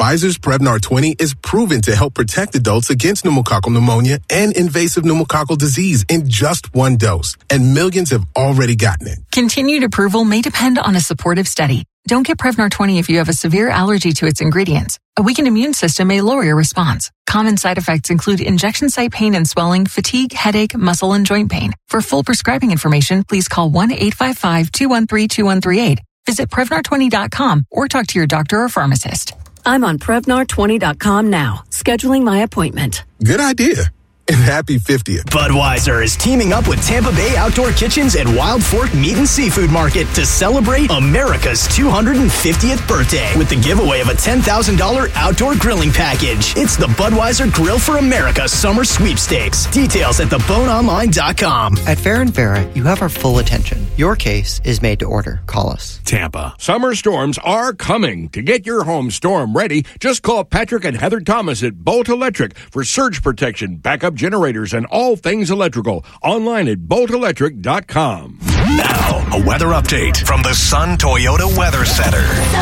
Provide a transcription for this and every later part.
Pfizer's Prevnar 20 is proven to help protect adults against pneumococcal pneumonia and invasive pneumococcal disease in just one dose, and millions have already gotten it. Continued approval may depend on a supportive study. Don't get Prevnar 20 if you have a severe allergy to its ingredients. A weakened immune system may lower your response. Common side effects include injection site pain and swelling, fatigue, headache, muscle, and joint pain. For full prescribing information, please call 1-855-213-2138. Visit Prevnar20.com or talk to your doctor or pharmacist. I'm on Prevnar20.com now, scheduling my appointment. Good idea. And happy 50th. Budweiser is teaming up with Tampa Bay Outdoor Kitchens and Wild Fork Meat and Seafood Market to celebrate America's 250th birthday with the giveaway of a $10,000 outdoor grilling package. It's the Budweiser Grill for America Summer Sweepstakes. Details at theboneonline.com. At Fair & Farah, you have our full attention. Your case is made to order. Call us. Tampa. Summer storms are coming. To get your home storm ready, just call Patrick and Heather Thomas at Bolt Electric for surge protection, backup generators, and all things electrical. Online at boltelectric.com. Now, a weather update from the Sun Toyota Weather Center.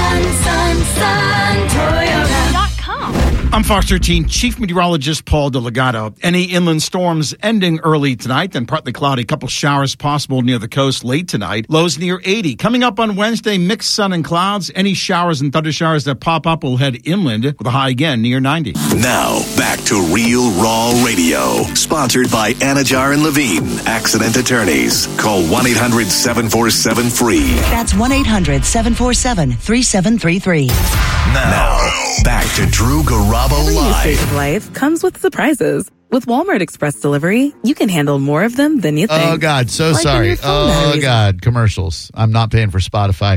Sun Toyota.com. I'm Fox 13 Chief Meteorologist Paul DeLegato. Any inland storms ending early tonight, then partly cloudy. Couple showers possible near the coast late tonight. Lows near 80. Coming up on Wednesday, mixed sun and clouds. Any showers and thunder showers that pop up will head inland with a high again near 90. Now, back to Real Raw Radio. Sponsored by Anajar and Levine, Accident Attorneys. Call 1-800-747-FREE. That's 1-800-747-3733. Now, back to Drew Garabo Every new Live. stage of life comes with surprises. With Walmart Express Delivery, you can handle more of them than you think. Oh, God, so Like sorry. when your phone Oh, batteries- God, commercials. I'm not paying for Spotify.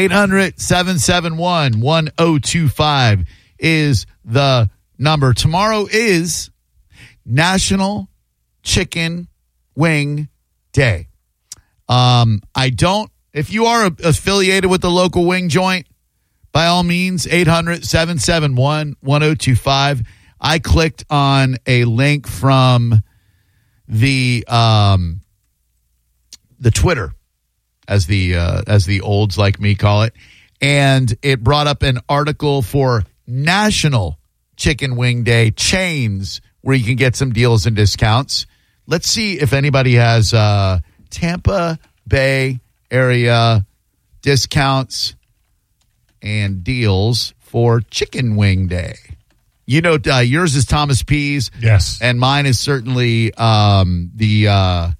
800-771-1025 is the number. Tomorrow is National Chicken Wing Day. If you are affiliated with the local wing joint, by all means, 800-771-1025. I clicked on a link from the Twitter, as the olds like me call it, and it brought up an article for National Chicken Wing Day chains where you can get some deals and discounts. Let's see if anybody has Tampa Bay area discounts and deals for Chicken Wing Day. You know, yours is Thomas P's. Yes. And mine is certainly the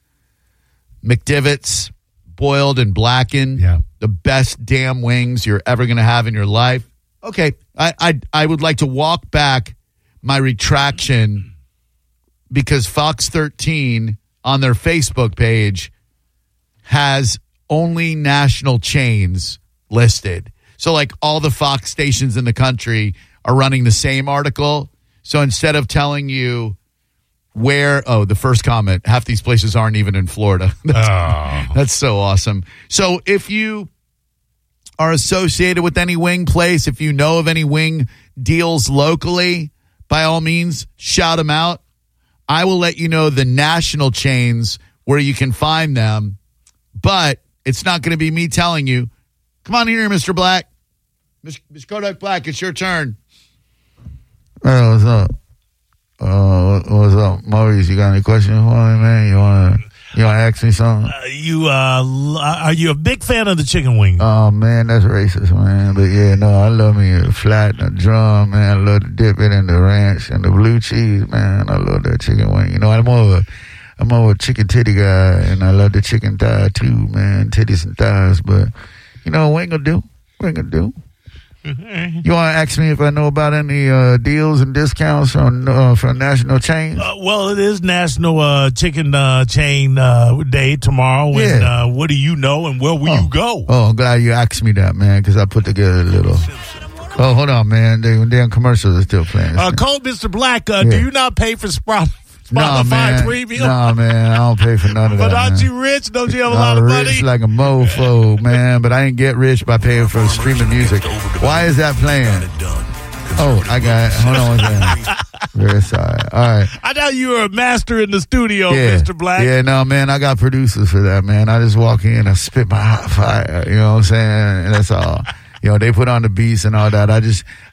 McDivot's boiled and blackened. Yeah. The best damn wings you're ever going to have in your life. Okay. I would like to walk back my retraction because Fox 13 on their Facebook page has only national chains listed. So, like, all the Fox stations in the country are running the same article. So instead of telling you the first comment, half these places aren't even in Florida. That's so awesome. So if you are associated with any wing place, if you know of any wing deals locally, by all means, shout them out. I will let you know the national chains where you can find them, but it's not going to be me telling you. Come on here, Mr. Black. Mr. Kodak Black, it's your turn. Hey, what's up? What's up, Maurice? You got any questions for me, man? You wanna ask me something? Are you a big fan of the chicken wing? Oh man, that's racist, man. But yeah, no, I love me a flat and a drum, man. I love to dip it in the ranch and the blue cheese, man. I love that chicken wing. You know, I'm more of a chicken titty guy, and I love the chicken thigh too, man. Titties and thighs, but you know, what ain't gonna do? You want to ask me if I know about any deals and discounts from national chains? Well, it is National Chicken Chain Day tomorrow. Yeah. And what do you know, and where will you go? Oh, I'm glad you asked me that, man, because I put together a little. Oh, hold on, man. The damn commercials are still playing. Call Mr. Black. Do you not pay for Spotify Premium? No, man, I don't pay for none of that. But aren't man. you rich? Don't you have a lot of money? Rich like a mofo, man. But I ain't get rich by paying for streaming music. Why is that playing? Oh, I got it. Hold on one second. Very sorry. All right. I know you were a master in the studio, Yeah. Mr. Black. Yeah, no, man, I got producers for that, man. I just walk in, I spit my hot fire, you know what I'm saying? And that's all. You know, they put on the beats and all that. I